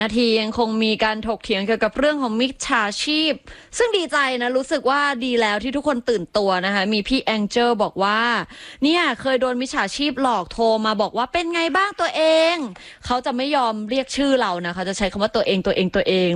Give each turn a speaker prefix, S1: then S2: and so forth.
S1: นาทียังคงมีการถกเถียงเกี่ยวกับเรื่องของมิจฉาชีพซึ่งดีใจนะรู้สึกว่าดีแล้วที่ทุกคนตื่นตัวนะคะมีพี่แองเจิลบอกว่าเนี่ยเคยโดนมิจฉาชีพหลอกโทรมาบอกว่าเป็นไงบ้างตัวเองเขาจะไม่ยอมเรียกชื่อเรานะเขาจะใช้คำว่าตัวเอง